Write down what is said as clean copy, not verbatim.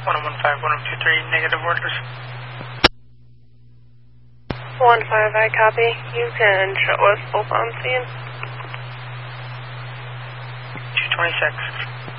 1015, 1023, negative orders. 15, I copy. You can show us both on scene. 226.